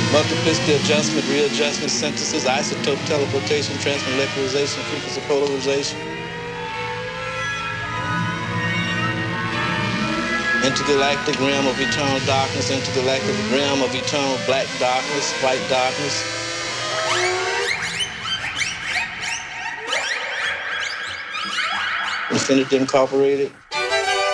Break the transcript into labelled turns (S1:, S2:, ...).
S1: Multiplicity adjustment, readjustment, synthesis, isotope teleportation, transmolecularization, frequency polarization. Intergalactic realm of eternal darkness, intergalactic realm of eternal black darkness, white darkness. Infinity Incorporated.